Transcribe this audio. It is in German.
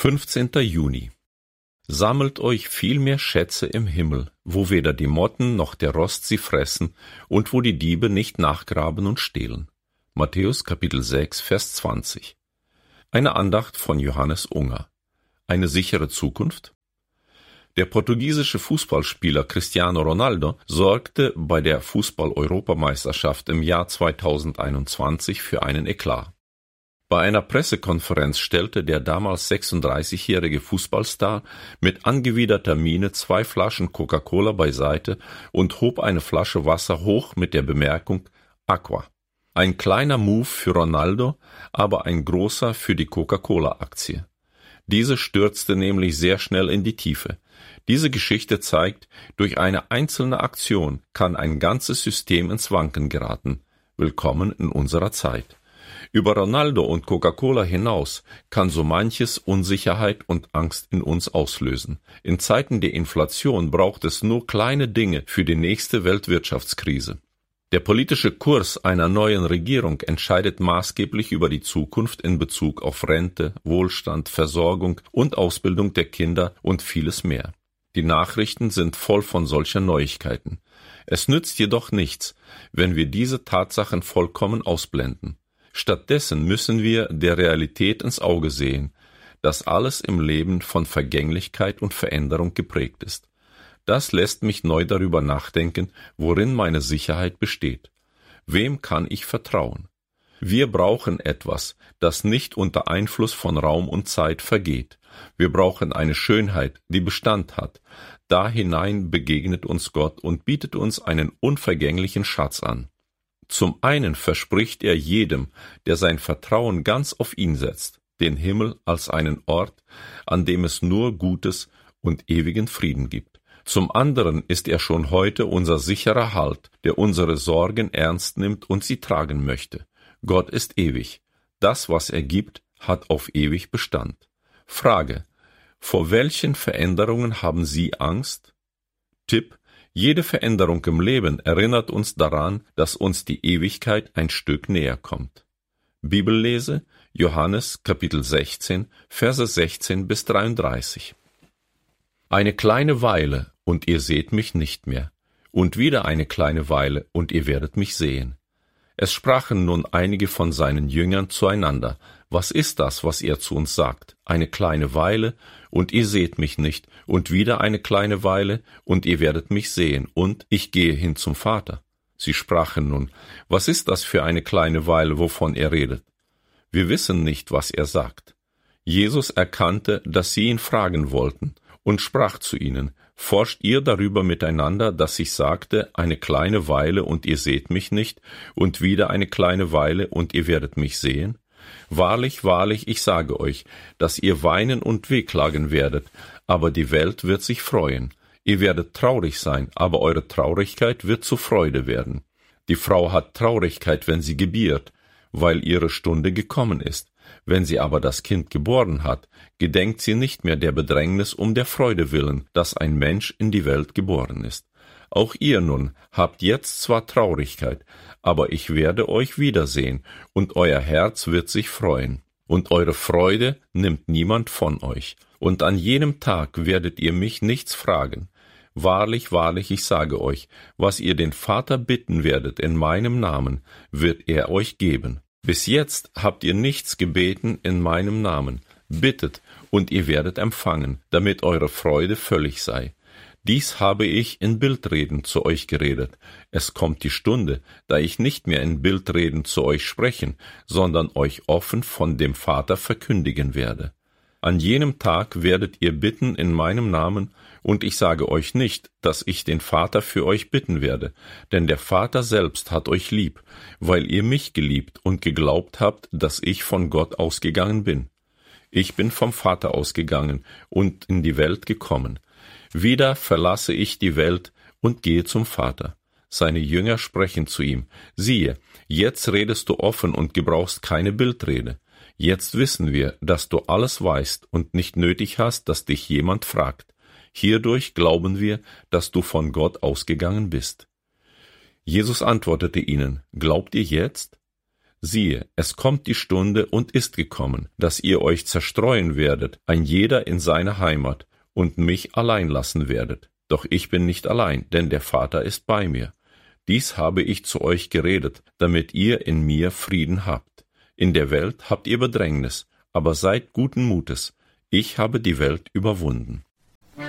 15. Juni. Sammelt euch viel mehr Schätze im Himmel, wo weder die Motten noch der Rost sie fressen und wo die Diebe nicht nachgraben und stehlen. Matthäus Kapitel 6, Vers 20. Eine Andacht von Johannes Unger. Eine sichere Zukunft? Der portugiesische Fußballspieler Cristiano Ronaldo sorgte bei der Fußball-Europameisterschaft im Jahr 2021 für einen Eklat. Bei einer Pressekonferenz stellte der damals 36-jährige Fußballstar mit angewiderter Miene 2 Flaschen Coca-Cola beiseite und hob eine Flasche Wasser hoch mit der Bemerkung Aqua. Ein kleiner Move für Ronaldo, aber ein großer für die Coca-Cola-Aktie. Diese stürzte nämlich sehr schnell in die Tiefe. Diese Geschichte zeigt, durch eine einzelne Aktion kann ein ganzes System ins Wanken geraten. Willkommen in unserer Zeit. Über Ronaldo und Coca-Cola hinaus kann so manches Unsicherheit und Angst in uns auslösen. In Zeiten der Inflation braucht es nur kleine Dinge für die nächste Weltwirtschaftskrise. Der politische Kurs einer neuen Regierung entscheidet maßgeblich über die Zukunft in Bezug auf Rente, Wohlstand, Versorgung und Ausbildung der Kinder und vieles mehr. Die Nachrichten sind voll von solcher Neuigkeiten. Es nützt jedoch nichts, wenn wir diese Tatsachen vollkommen ausblenden. Stattdessen müssen wir der Realität ins Auge sehen, dass alles im Leben von Vergänglichkeit und Veränderung geprägt ist. Das lässt mich neu darüber nachdenken, worin meine Sicherheit besteht. Wem kann ich vertrauen? Wir brauchen etwas, das nicht unter Einfluss von Raum und Zeit vergeht. Wir brauchen eine Schönheit, die Bestand hat. Da hinein begegnet uns Gott und bietet uns einen unvergänglichen Schatz an. Zum einen verspricht er jedem, der sein Vertrauen ganz auf ihn setzt, den Himmel als einen Ort, an dem es nur Gutes und ewigen Frieden gibt. Zum anderen ist er schon heute unser sicherer Halt, der unsere Sorgen ernst nimmt und sie tragen möchte. Gott ist ewig. Das, was er gibt, hat auf ewig Bestand. Frage: Vor welchen Veränderungen haben Sie Angst? Tipp: Jede Veränderung im Leben erinnert uns daran, dass uns die Ewigkeit ein Stück näher kommt. Bibellese: Johannes Kapitel 16, Verse 16 bis 33. Eine kleine Weile, und ihr seht mich nicht mehr, und wieder eine kleine Weile, und ihr werdet mich sehen. Es sprachen nun einige von seinen Jüngern zueinander: Was ist das, was er zu uns sagt? Eine kleine Weile, und ihr seht mich nicht, und wieder eine kleine Weile, und ihr werdet mich sehen, und ich gehe hin zum Vater. Sie sprachen nun: Was ist das für eine kleine Weile, wovon er redet? Wir wissen nicht, was er sagt. Jesus erkannte, dass sie ihn fragen wollten, und sprach zu ihnen: Forscht ihr darüber miteinander, dass ich sagte, eine kleine Weile, und ihr seht mich nicht, und wieder eine kleine Weile, und ihr werdet mich sehen? Wahrlich, wahrlich, ich sage euch, dass ihr weinen und wehklagen werdet, aber die Welt wird sich freuen. Ihr werdet traurig sein, aber eure Traurigkeit wird zu Freude werden. Die Frau hat Traurigkeit, wenn sie gebiert, weil ihre Stunde gekommen ist. Wenn sie aber das Kind geboren hat, gedenkt sie nicht mehr der Bedrängnis um der Freude willen, dass ein Mensch in die Welt geboren ist. Auch ihr nun habt jetzt zwar Traurigkeit, aber ich werde euch wiedersehen, und euer Herz wird sich freuen. Und eure Freude nimmt niemand von euch. Und an jenem Tag werdet ihr mich nichts fragen. Wahrlich, wahrlich, ich sage euch, was ihr den Vater bitten werdet in meinem Namen, wird er euch geben. Bis jetzt habt ihr nichts gebeten in meinem Namen. Bittet, und ihr werdet empfangen, damit eure Freude völlig sei. Dies habe ich in Bildreden zu euch geredet. Es kommt die Stunde, da ich nicht mehr in Bildreden zu euch sprechen, sondern euch offen von dem Vater verkündigen werde. An jenem Tag werdet ihr bitten in meinem Namen, und ich sage euch nicht, dass ich den Vater für euch bitten werde, denn der Vater selbst hat euch lieb, weil ihr mich geliebt und geglaubt habt, dass ich von Gott ausgegangen bin. Ich bin vom Vater ausgegangen und in die Welt gekommen. Wieder verlasse ich die Welt und gehe zum Vater. Seine Jünger sprechen zu ihm: Siehe, jetzt redest du offen und gebrauchst keine Bildrede. Jetzt wissen wir, dass du alles weißt und nicht nötig hast, dass dich jemand fragt. Hierdurch glauben wir, dass du von Gott ausgegangen bist. Jesus antwortete ihnen: Glaubt ihr jetzt? Siehe, es kommt die Stunde und ist gekommen, dass ihr euch zerstreuen werdet, ein jeder in seine Heimat, und mich allein lassen werdet. Doch ich bin nicht allein, denn der Vater ist bei mir. Dies habe ich zu euch geredet, damit ihr in mir Frieden habt. In der Welt habt ihr Bedrängnis, aber seid guten Mutes. Ich habe die Welt überwunden.